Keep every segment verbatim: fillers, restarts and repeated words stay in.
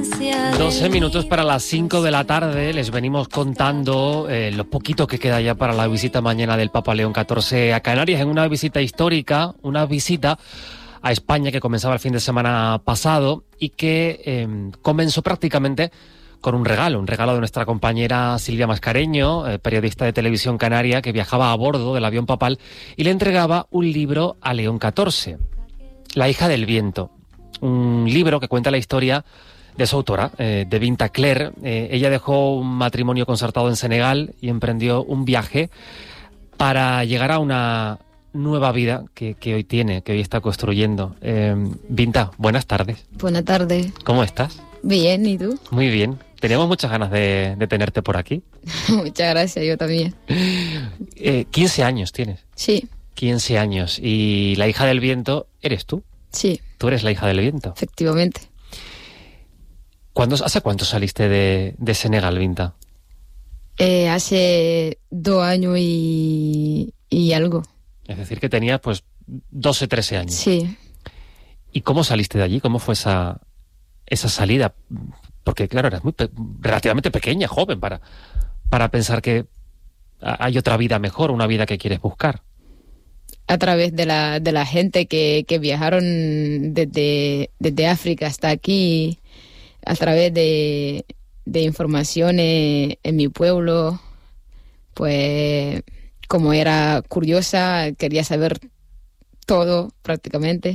doce minutos para las cinco de la tarde. Les venimos contando eh, lo poquito que queda ya para la visita mañana del Papa León catorce a Canarias, en una visita histórica, una visita a España que comenzaba el fin de semana pasado y que eh, comenzó prácticamente con un regalo, un regalo de nuestra compañera Silvia Mascareño, eh, periodista de Televisión Canaria, que viajaba a bordo del avión papal y le entregaba un libro a León catorce, La hija del viento, un libro que cuenta la historia de su autora, eh, de Binta Cler. Eh, ella dejó un matrimonio concertado en Senegal y emprendió un viaje para llegar a una nueva vida que, que hoy tiene, que hoy está construyendo. Eh, Binta, buenas tardes. Buenas tardes. ¿Cómo estás? Bien, ¿y tú? Muy bien. Teníamos muchas ganas de, de tenerte por aquí. Muchas gracias, yo también. Eh, quince años tienes. Sí. quince años. Y la hija del viento eres tú. Sí. Tú eres la hija del viento. Efectivamente. ¿Cuándo, ¿Hace cuánto saliste de, de Senegal, Binta? Eh, hace dos años y, y algo. Es decir, que tenías pues doce, trece años. Sí. ¿Y cómo saliste de allí? ¿Cómo fue esa, esa salida? Porque, claro, eras muy pe- relativamente pequeña, joven, para, para pensar que hay otra vida mejor, una vida que quieres buscar. A través de la, de la gente que, que viajaron desde, desde África hasta aquí, a través de, de informaciones en mi pueblo, pues como era curiosa, quería saber todo prácticamente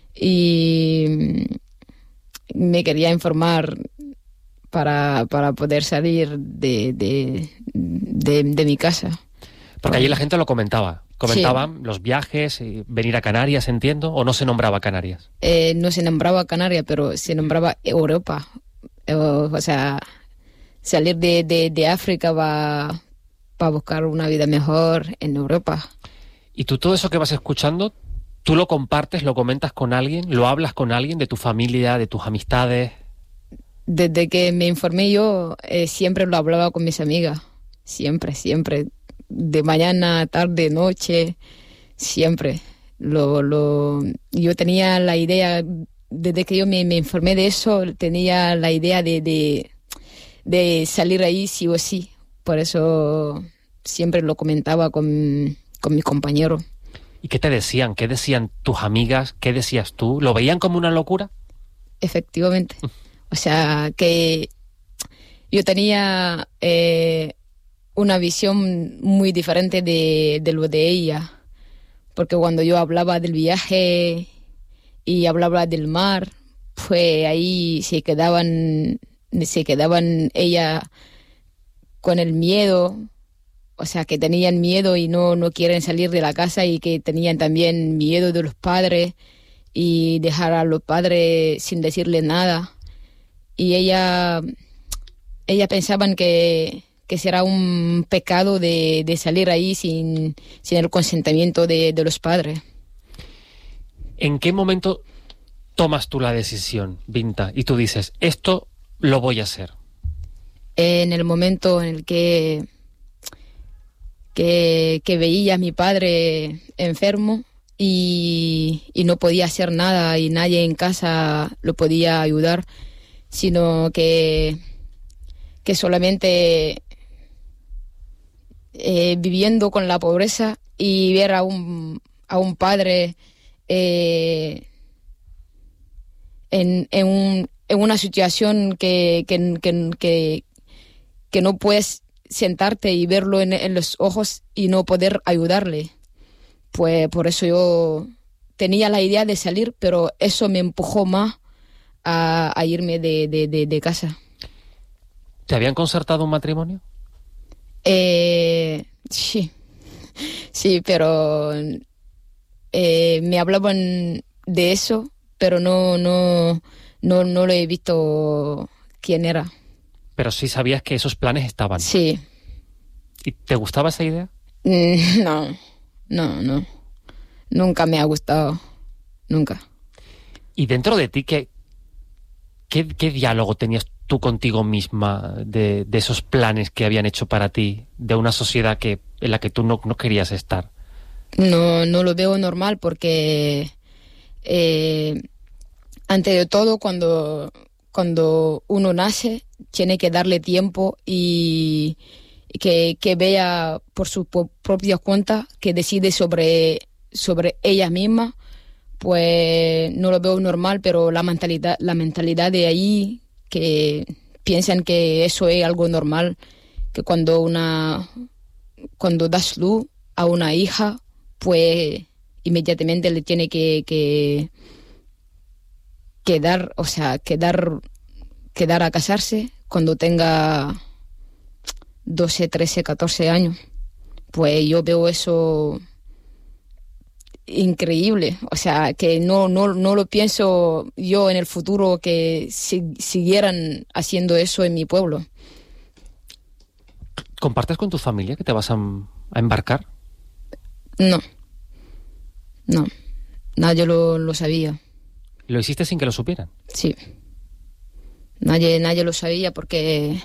y me quería informar para, para poder salir de, de, de, de mi casa. Porque allí la gente lo comentaba. Comentaban Sí. los viajes, y venir a Canarias, entiendo, ¿o no se nombraba Canarias? Eh, no se nombraba Canarias, pero se nombraba Europa. Eh, o sea, salir de, de, de África va para buscar una vida mejor en Europa. Y tú todo eso que vas escuchando, ¿tú lo compartes, lo comentas con alguien, lo hablas con alguien de tu familia, de tus amistades? Desde que me informé yo, eh, siempre lo hablaba con mis amigas. Siempre, siempre. De mañana, tarde, noche, siempre. Lo, lo, yo tenía la idea, desde que yo me, me informé de eso, tenía la idea de, de, de salir ahí sí o sí. Por eso siempre lo comentaba con, con mis compañeros. ¿Y qué te decían? ¿Qué decían tus amigas? ¿Qué decías tú? ¿Lo veían como una locura? Efectivamente. O sea, que yo tenía eh, una visión muy diferente de, de lo de ella. Porque cuando yo hablaba del viaje y hablaba del mar, pues ahí se quedaban, se quedaban ella con el miedo. O sea, que tenían miedo y no, no quieren salir de la casa, y que tenían también miedo de los padres y dejar a los padres sin decirle nada. Y ella, ella pensaban que, que será un pecado de, de salir ahí sin, sin el consentimiento de, de los padres. ¿En qué momento tomas tú la decisión, Binta, y tú dices, esto lo voy a hacer? En el momento en el que, que, que veía a mi padre enfermo y, y no podía hacer nada y nadie en casa lo podía ayudar, sino que, que solamente eh, viviendo con la pobreza y ver a un, a un padre eh, en, en, un, en una situación que, que, que, que, que no puedes sentarte y verlo en, en los ojos y no poder ayudarle. Pues por eso yo tenía la idea de salir, pero eso me empujó más A, a irme de, de, de, de casa. ¿Te habían concertado un matrimonio? Eh, sí, sí, pero eh, me hablaban de eso, pero no, no, no, no lo he visto quién era. Pero sí sabías que esos planes estaban. Sí. ¿Y te gustaba esa idea? No, no, no. Nunca me ha gustado, nunca. ¿Y dentro de ti qué, qué, qué diálogo tenías tú contigo misma de, de esos planes que habían hecho para ti, de una sociedad que en la que tú no, no querías estar? No, no lo veo normal porque, eh, antes de todo, cuando, cuando uno nace, tiene que darle tiempo y que, que vea por su po- propia cuenta, que decide sobre, sobre ella misma, pues no lo veo normal, pero la mentalidad, la mentalidad de ahí, que piensan que eso es algo normal, que cuando una cuando das luz a una hija, pues inmediatamente le tiene que, que, que dar, o sea, que dar, que dar a casarse cuando tenga doce, trece, catorce años. Pues yo veo eso increíble, o sea, que no, no, no lo pienso yo en el futuro que si, siguieran haciendo eso en mi pueblo. ¿Compartes con tu familia que te vas a, a embarcar? No, no, nadie lo, lo sabía. ¿Lo hiciste sin que lo supieran? Sí, nadie, nadie lo sabía porque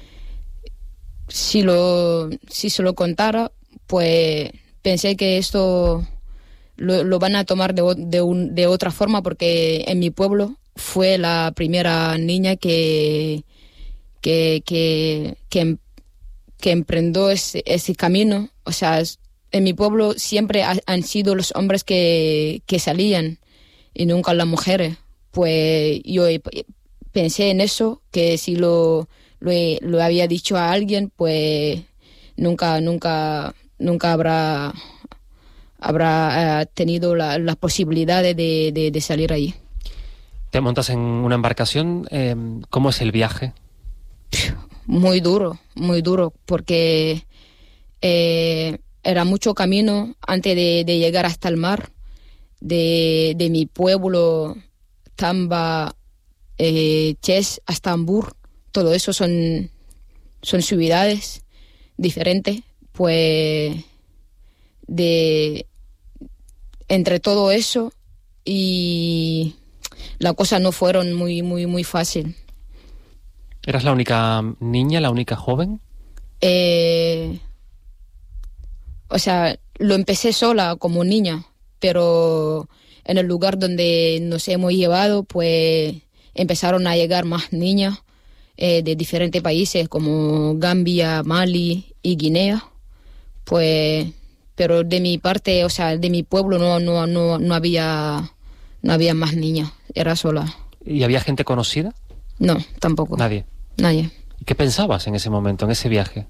si, lo, si se lo contara, pues pensé que esto lo, lo van a tomar de, de, un, de otra forma, porque en mi pueblo fue la primera niña que, que, que, que, que emprendió ese, ese camino. O sea, en mi pueblo siempre ha, han sido los hombres que, que salían y nunca las mujeres. Pues yo pensé en eso, que si lo, lo, lo había dicho a alguien, pues nunca, nunca, nunca habrá... habrá uh, tenido la, las posibilidades de, de, de salir allí. Te montas en una embarcación. Eh, ¿Cómo es el viaje? Muy duro, muy duro, porque eh, era mucho camino antes de, de llegar hasta el mar. De, de mi pueblo, Tamba, eh, Ches, hasta Hamburg. Todo eso son, son ciudades diferentes. Pues de entre todo eso y la cosa no fueron muy muy muy fácil. ¿Eras la única niña, la única joven? Eh, o sea, lo empecé sola como niña, pero en el lugar donde nos hemos llevado, pues empezaron a llegar más niñas eh, de diferentes países como Gambia, Mali y Guinea. Pues pero de mi parte, o sea, de mi pueblo no no no no había no había más niñas, era sola. ¿Y había gente conocida? No, tampoco. Nadie. Nadie. ¿Y qué pensabas en ese momento, en ese viaje?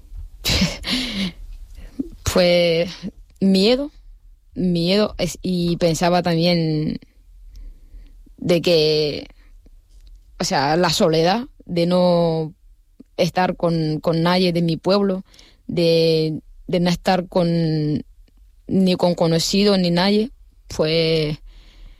Pues miedo, miedo y pensaba también de que, o sea, la soledad de no estar con con nadie de mi pueblo, de de no estar con ni con conocidos ni nadie, pues